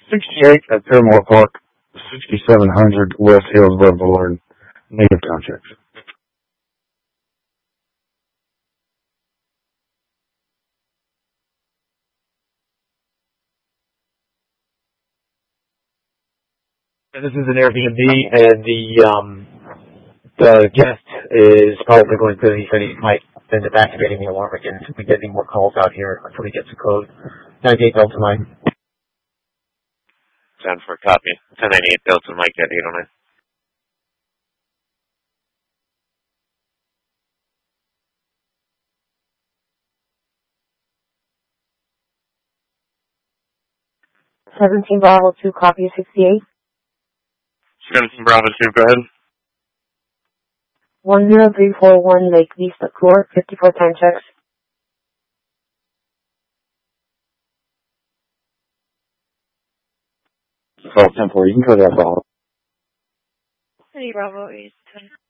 68 at Paramore Park, 6700 West Hillsborough Boulevard. Negative contracts. This is an Airbnb, and the guest is probably going to, he said he might end up activating the alarm again if we get any more calls out here until he gets a code. 98 Delta Mike. 10 for a copy. 1098 Delta Mike at 809. Bravo 2, copy 68. 17 Bravo 2, go ahead. 10341 Lake Vista Court, 54 time checks. 12-10-4, you can go to that Bravo. Hey, Bravo 8.